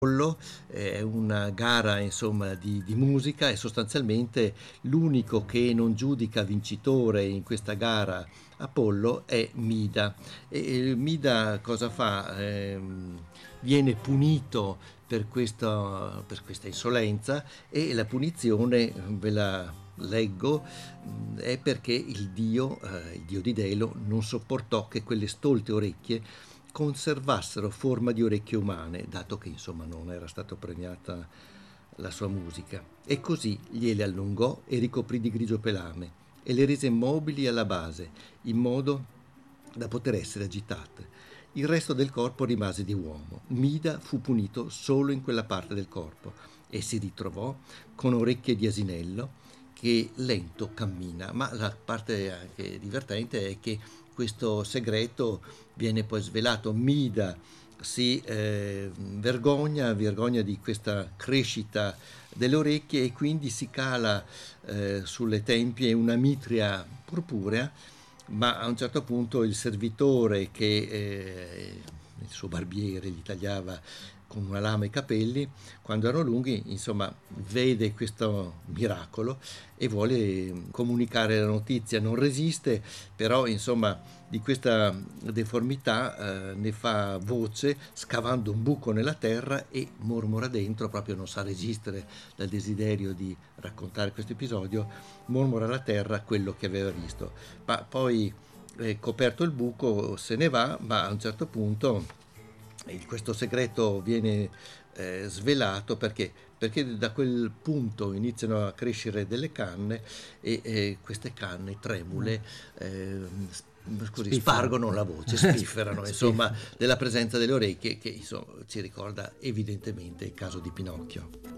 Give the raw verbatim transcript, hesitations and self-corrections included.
Apollo è una gara insomma di, di musica e sostanzialmente l'unico che non giudica vincitore in questa gara Apollo è Mida. E, e Mida cosa fa? Ehm, viene punito per questa, per questa insolenza e la punizione ve la leggo mh, è perché il dio, eh, il dio di Delo non sopportò che quelle stolte orecchie conservassero forma di orecchie umane, dato che insomma non era stata premiata la sua musica, e così gliele allungò e ricoprì di grigio pelame e le rese mobili alla base, in modo da poter essere agitate. Il resto del corpo rimase di uomo. Mida fu punito solo in quella parte del corpo e si ritrovò con orecchie di asinello che lento cammina, ma la parte anche divertente è che questo segreto viene poi svelato. Mida si eh, vergogna, vergogna di questa crescita delle orecchie e quindi si cala eh, sulle tempie una mitria purpurea, ma a un certo punto il servitore che eh, il suo barbiere gli tagliava con una lama i capelli quando erano lunghi, insomma, vede questo miracolo e vuole comunicare la notizia, non resiste, però insomma di questa deformità eh, ne fa voce scavando un buco nella terra e mormora dentro, proprio non sa resistere dal desiderio di raccontare questo episodio, mormora alla terra quello che aveva visto. Ma poi eh, coperto il buco se ne va, ma a un certo punto questo segreto viene eh, svelato perché, perché da quel punto iniziano a crescere delle canne e eh, queste canne tremule eh, scusi, spargono la voce, spifferano insomma della presenza delle orecchie che insomma, ci ricorda evidentemente il caso di Pinocchio.